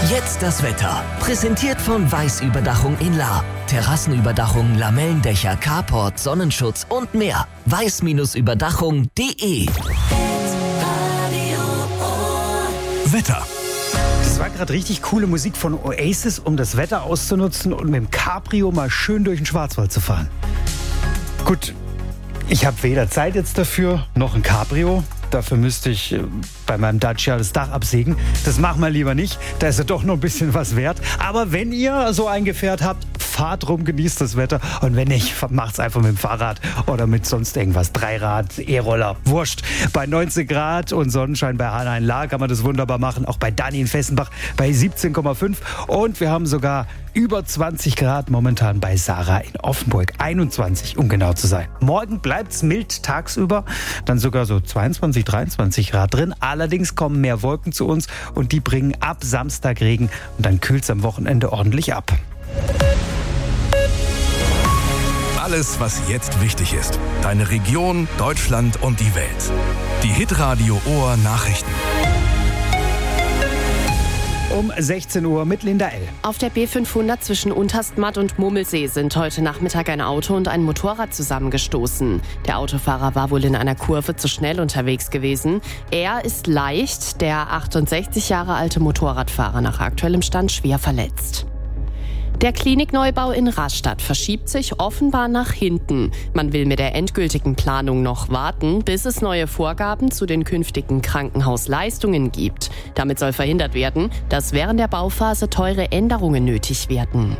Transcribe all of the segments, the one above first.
Jetzt das Wetter. Präsentiert von Weiß-Überdachung in Lahr. Terrassenüberdachung, Lamellendächer, Carport, Sonnenschutz und mehr. weiß-überdachung.de. Wetter. Das war gerade richtig coole Musik von Oasis, um das Wetter auszunutzen und mit dem Cabrio mal schön durch den Schwarzwald zu fahren. Gut, ich habe weder Zeit jetzt dafür, noch ein Cabrio. Dafür müsste ich bei meinem Dacia das Dach absägen. Das machen wir lieber nicht. Da ist ja doch noch ein bisschen was wert. Aber wenn ihr so ein Gefährt habt, fahrt rum, genießt das Wetter. Und wenn nicht, macht's einfach mit dem Fahrrad oder mit sonst irgendwas. Dreirad, E-Roller, wurscht. Bei 19 Grad und Sonnenschein bei Hanna in Lahr kann man das wunderbar machen. Auch bei Dani in Fessenbach bei 17,5. Und wir haben sogar über 20 Grad momentan bei Sarah in Offenburg. 21, um genau zu sein. Morgen bleibt's mild tagsüber. Dann sogar so 22, 23 Grad drin. Allerdings kommen mehr Wolken zu uns und die bringen ab Samstag Regen. Und dann kühlt's am Wochenende ordentlich ab. Alles, was jetzt wichtig ist. Deine Region, Deutschland und die Welt. Die Hitradio Ohr Nachrichten. Um 16 Uhr mit Linda L. Auf der B500 zwischen Unterstmatt und Mummelsee sind heute Nachmittag ein Auto und ein Motorrad zusammengestoßen. Der Autofahrer war wohl in einer Kurve zu schnell unterwegs gewesen. Er ist leicht, der 68 Jahre alte Motorradfahrer nach aktuellem Stand schwer verletzt. Der Klinikneubau in Rastatt verschiebt sich offenbar nach hinten. Man will mit der endgültigen Planung noch warten, bis es neue Vorgaben zu den künftigen Krankenhausleistungen gibt. Damit soll verhindert werden, dass während der Bauphase teure Änderungen nötig werden.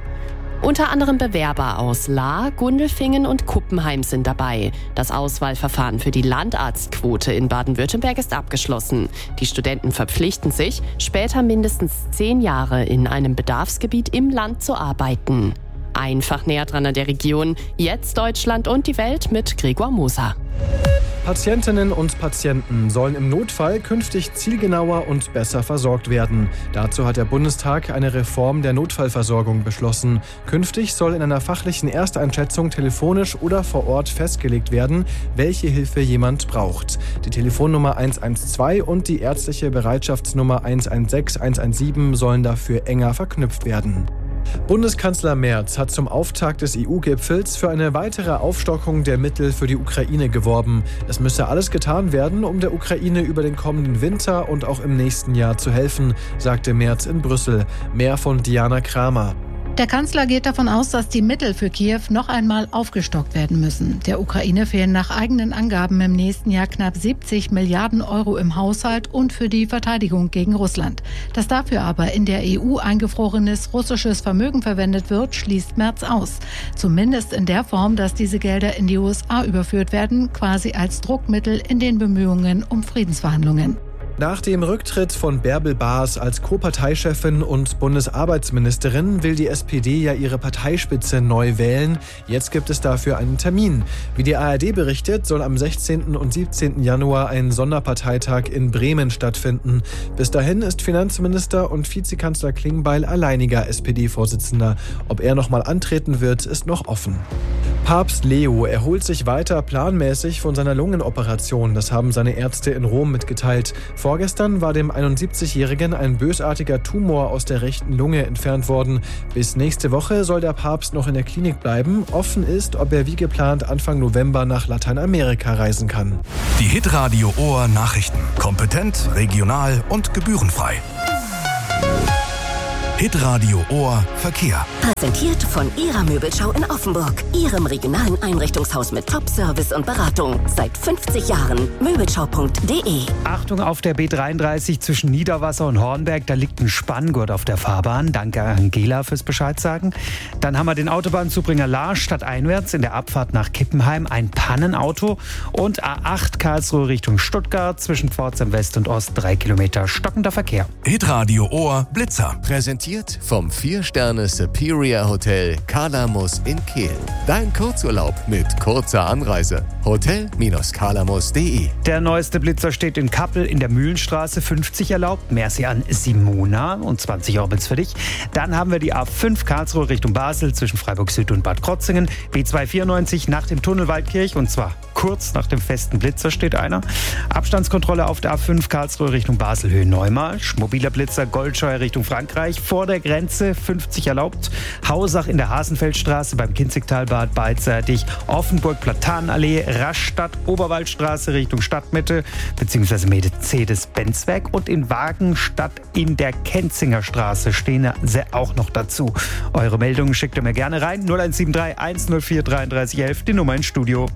Unter anderem Bewerber aus Lahr, Gundelfingen und Kuppenheim sind dabei. Das Auswahlverfahren für die Landarztquote in Baden-Württemberg ist abgeschlossen. Die Studenten verpflichten sich, später mindestens 10 Jahre in einem Bedarfsgebiet im Land zu arbeiten. Einfach näher dran an der Region. Jetzt Deutschland und die Welt mit Gregor Moser. Patientinnen und Patienten sollen im Notfall künftig zielgenauer und besser versorgt werden. Dazu hat der Bundestag eine Reform der Notfallversorgung beschlossen. Künftig soll in einer fachlichen Ersteinschätzung telefonisch oder vor Ort festgelegt werden, welche Hilfe jemand braucht. Die Telefonnummer 112 und die ärztliche Bereitschaftsnummer 116, 117 sollen dafür enger verknüpft werden. Bundeskanzler Merz hat zum Auftakt des EU-Gipfels für eine weitere Aufstockung der Mittel für die Ukraine geworben. Es müsse alles getan werden, um der Ukraine über den kommenden Winter und auch im nächsten Jahr zu helfen, sagte Merz in Brüssel. Mehr von Diana Kramer. Der Kanzler geht davon aus, dass die Mittel für Kiew noch einmal aufgestockt werden müssen. Der Ukraine fehlen nach eigenen Angaben im nächsten Jahr knapp 70 Milliarden Euro im Haushalt und für die Verteidigung gegen Russland. Dass dafür aber in der EU eingefrorenes russisches Vermögen verwendet wird, schließt Merz aus. Zumindest in der Form, dass diese Gelder in die USA überführt werden, quasi als Druckmittel in den Bemühungen um Friedensverhandlungen. Nach dem Rücktritt von Bärbel Baas als Co-Parteichefin und Bundesarbeitsministerin will die SPD ja ihre Parteispitze neu wählen. Jetzt gibt es dafür einen Termin. Wie die ARD berichtet, soll am 16. und 17. Januar ein Sonderparteitag in Bremen stattfinden. Bis dahin ist Finanzminister und Vizekanzler Klingbeil alleiniger SPD-Vorsitzender. Ob er nochmal antreten wird, ist noch offen. Papst Leo erholt sich weiter planmäßig von seiner Lungenoperation. Das haben seine Ärzte in Rom mitgeteilt. Vorgestern war dem 71-Jährigen ein bösartiger Tumor aus der rechten Lunge entfernt worden. Bis nächste Woche soll der Papst noch in der Klinik bleiben. Offen ist, ob er wie geplant Anfang November nach Lateinamerika reisen kann. Die Hitradio Ohr Nachrichten. Kompetent, regional und gebührenfrei. Hitradio Ohr Verkehr. Präsentiert von Ihrer Möbelschau in Offenburg. Ihrem regionalen Einrichtungshaus mit Top-Service und Beratung. Seit 50 Jahren. Möbelschau.de. Achtung auf der B33 zwischen Niederwasser und Hornberg. Da liegt ein Spanngurt auf der Fahrbahn. Danke Angela fürs Bescheid sagen. Dann haben wir den Autobahnzubringer Lahr stadteinwärts in der Abfahrt nach Kippenheim. Ein Pannenauto. Und A8 Karlsruhe Richtung Stuttgart zwischen Pforzheim West und Ost. 3 Kilometer stockender Verkehr. Hitradio Ohr Blitzer. Präsentiert Präsentiert vom 4-Sterne Superior Hotel Kalamus in Kehl. Dein Kurzurlaub mit kurzer Anreise. Hotel-kalamus.de. Der neueste Blitzer steht in Kappel in der Mühlenstraße, 50 erlaubt. Merci an Simona und 20 Orbits für dich. Dann haben wir die A5 Karlsruhe Richtung Basel zwischen Freiburg Süd und Bad Krotzingen. B294 nach dem Tunnel Waldkirch und zwar kurz nach dem festen Blitzer steht einer. Abstandskontrolle auf der A5 Karlsruhe Richtung Basel Höhe Neumarsch. Mobiler Blitzer Goldscheuer Richtung Frankreich. Vor der Grenze 50 erlaubt. Hausach in der Hasenfeldstraße beim Kinzigtalbad beidseitig. Offenburg Platanenallee. Rastatt Oberwaldstraße Richtung Stadtmitte bzw. Mercedes-Benz-Werk und in Wagenstadt in der Kenzinger Straße stehen sie auch noch dazu. Eure Meldungen schickt ihr mir gerne rein. 0173 104 33 11, die Nummer ins Studio.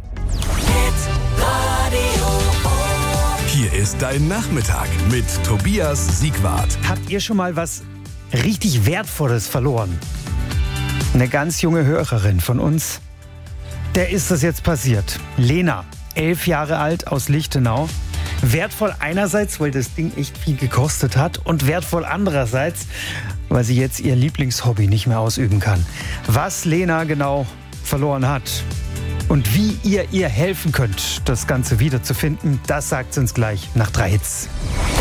Hier ist dein Nachmittag mit Tobias Siegwart. Habt ihr schon mal was richtig Wertvolles verloren? Eine ganz junge Hörerin von uns, der ist das jetzt passiert. Lena, 11 Jahre alt aus Lichtenau. Wertvoll einerseits, weil das Ding echt viel gekostet hat und wertvoll andererseits, weil sie jetzt ihr Lieblingshobby nicht mehr ausüben kann. Was Lena genau verloren hat und wie ihr helfen könnt, das Ganze wiederzufinden, das sagt sie uns gleich nach 3 Hits.